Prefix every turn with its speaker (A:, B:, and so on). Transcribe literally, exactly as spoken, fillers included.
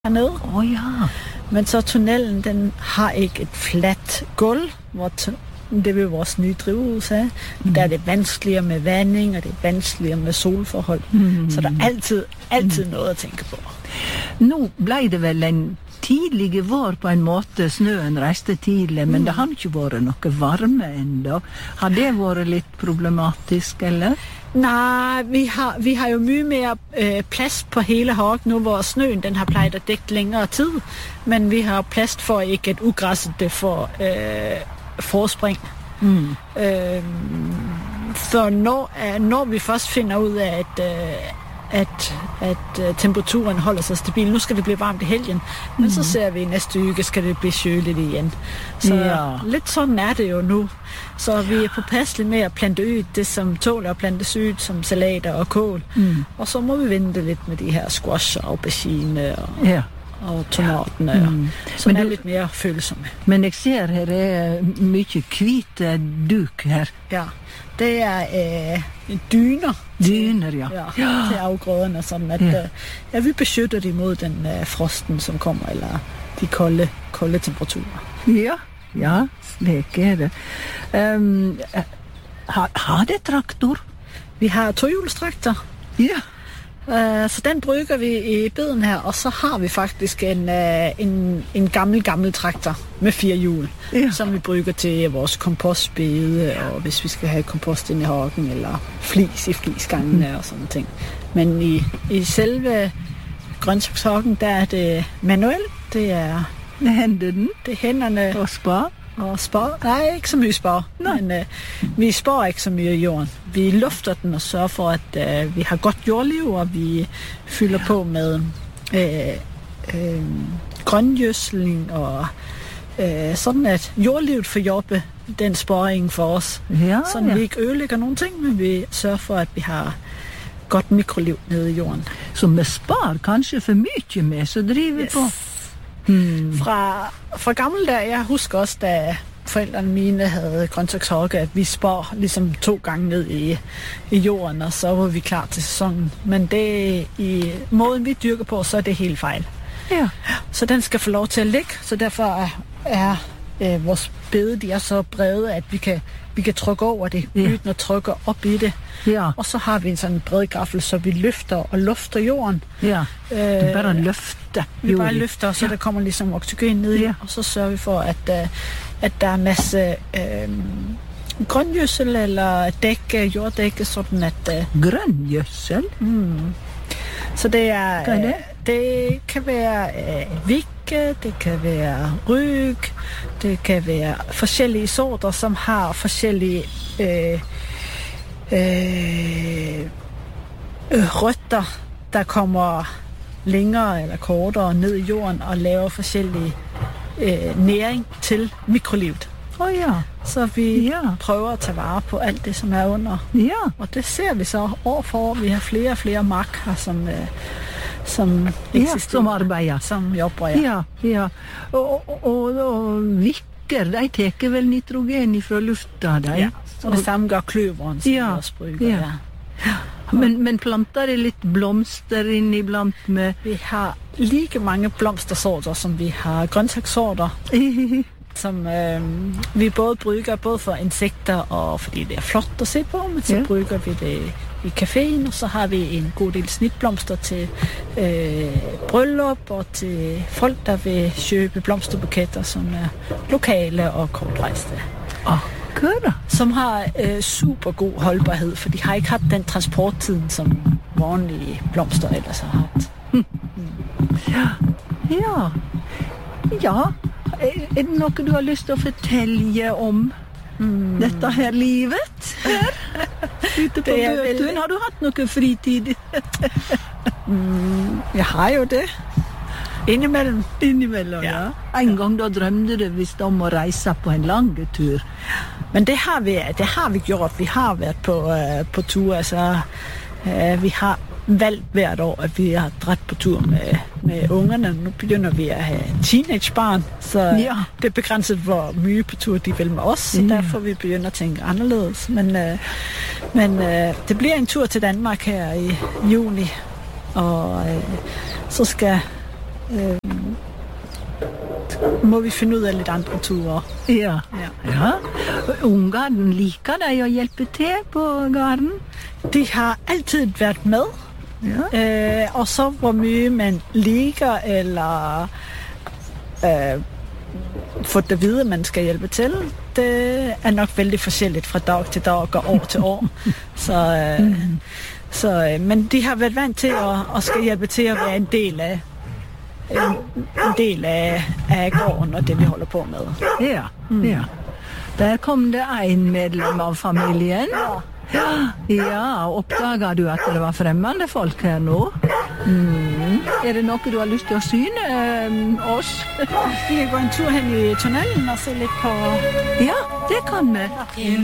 A: hernede.
B: Åh oh, ja.
A: Men så tunnelen, den har ikke et fladt gulv, hvor t- det vil vores nye drivhus have. Mm. Der er det vanskeligere med vanding, og det er vanskeligere med solforhold. Mm. Så der er altid, altid mm. noget at tænke på.
B: Nu ble det vel en tidlig vår på en måte, snøen reiste tidlig, men mm. det har ikke vært noe varme enda. Har det vært litt problematisk, eller?
A: Nej, vi har, vi har jo mye mere øh, plads på hele Haag nu, hvor snøen den har plejet at dække længere tid, men vi har plads for ikke, at ugræsset det får øh, forspring. Mm. Øh, så når, når vi først finder ud af, at, øh, at, at uh, temperaturen holder sig stabil, nu skal det blive varmt i helgen, men mm. så ser vi i næste uge, skal det blive køligt igen. Så ja. Lidt sådan er det jo nu. Så vi er påpasselige med at plante ud det, som tåler at plantes ud, som salater og kål. Mm. Og så må vi vente lidt med de her squash og aubergine og, ja. og tomaterne, ja. mm. som men er du, lidt mere følsomme.
B: Men jeg ser her er mye hvite duk her.
A: Ja, det er øh, dyner.
B: Dyner, ja.
A: ja. ja. Til afgrøderne, sådan at ja. Øh, ja, vi beskytter det imod den øh, frosten, som kommer, eller de kolde, kolde temperaturer.
B: Ja. Ja, slik er det. Um, har, har det traktor?
A: Vi har tohjulstraktor.
B: Ja.
A: Uh, så den bruger vi i beden her, og så har vi faktisk en, uh, en, en gammel, gammel traktor med fire hjul, ja. Som vi bruger til vores kompostbede, og hvis vi skal have kompost ind i hagen, eller flis i flisgangene mm. og sådan ting. Men i, i selve grøntsagshagen, der er det manuelt. Det er
B: hænderne.
A: Det er hænderne.
B: Og spar.
A: Og spar. Nej, ikke så mye spar. Men øh, vi sparer ikke så mye i jorden. Vi lufter den og sørger for, at øh, vi har godt jordliv, og vi fylder ja. På med øh, øh, grøngjødsling, og øh, sådan at jordlivet får jobbe den sparing for os.
B: Ja,
A: sådan
B: ja.
A: Vi ikke ødelægger nogen ting, men vi sørger for, at vi har godt mikroliv nede i jorden.
B: Så vi sparer kanskje for mye med, så driver yes. på.
A: Hmm. Fra, fra gammel der, jeg husker også, da forældrene mine havde grøntsagshage, at vi spår ligesom to gange ned i, i jorden, og så var vi klar til sæsonen. Men det i måden, vi dyrker på, så er det helt fejl.
B: Ja.
A: Så den skal få lov til at ligge, så derfor er, er øh, vores bede, de er så brede, at vi kan, vi kan trykke over det, ja. Uden at trykke op i det.
B: Ja.
A: Og så har vi en sådan bred gaffel, så vi løfter og lufter jorden.
B: Ja, du øh, bare løfter.
A: Vi bare løfter, så ja. Der kommer ligesom oxygen ned i, ja. Og så sørger vi for, at, uh, at der er en masse uh, grøngjødsel eller dække, jorddække, sådan at... Uh,
B: grøngjødsel?
A: Mm. Så det er...
B: Hvad er det?
A: Det kan være uh, vikke, det kan være ryg, det kan være forskellige sorter, som har forskellige... Uh, Øh, øh, røtter, der kommer længere eller kortere ned i jorden og laver forskellige øh, næring til mikrolivet.
B: Åh oh, ja.
A: Så vi
B: ja.
A: Prøver at tage vare på alt det, som er under.
B: Ja.
A: Og det ser vi så år for år. Vi har flere og flere marker, som, øh, som eksisterer.
B: Ja, som arbejder.
A: Som jobber, ja.
B: Ja, ja. Og, og, og, og vikker, de tækker vel nitrogen fra lufta, de?
A: Ja. Og det samme gør kløveren, som
B: ja.
A: Vi også bruger.
B: Ja. Ja. Men, men planter det lidt blomster ind iblandt med?
A: Vi har lige mange blomstersorter, som vi har grøntsagssorter, som øh, vi både bruger både for insekter og fordi det er flot at se på, men så ja. Bruger vi det i caféen, og så har vi en god del snitblomster til øh, bryllup og til folk, der vil købe blomsterbuketter, som er lokale og kortrejste.
B: Oh. Køder.
A: Som har øh, super god holdbarhed, for de har ikke haft den transporttiden, som vanlige blomster ellers har haft.
B: Mm. Ja. Ja. Ja. Er det noget, du har lyst til at fortælle om mm. dette her livet her? Ute på Bøtun. Har du haft noget fritid?
A: mm, jeg har jo det. Indimellem.
B: Indimellem, ja. ja. En gang da drømte du vist om at rejse på en lang tur.
A: Men det har vi, det har vi gjort. Vi har været på, uh, på tur. Altså, uh, vi har valgt hvert år, at vi har draget på tur med, med ungerne. Nu begynder vi at have teenagebarn, så ja. Det er begrænset, hvor mye på tur de vil med os. Så ja. Derfor vi begynder at tænke anderledes. Men, uh, men uh, det bliver en tur til Danmark her i juni. Og uh, så skal Øh, må vi finde ud af lidt andre ture.
B: Ja.
A: Ja.
B: Ja. Ungene liker deg å hjelpe til på gården?
A: De har altid været med. Ja. Øh, og så hvor mye man liker eller øh, får det vide, man skal hjælpe til, det er nok vældig forskelligt fra dag til dag og år til år. Så, øh, mm. så, øh, men de har været vant til at, at skal hjælpe til at være en del af en, en del af, af gården og det, vi holder på med.
B: Ja, mm. ja. Der kom det en medlem av familien. Ja, ja, oppdaget du at det var fremmede folk her nå? Mm. Er det noe du har lyst til å syne eh, oss?
A: Vi kan gå en tur hen i tunnelen og se lidt på...
B: Ja, det kan vi.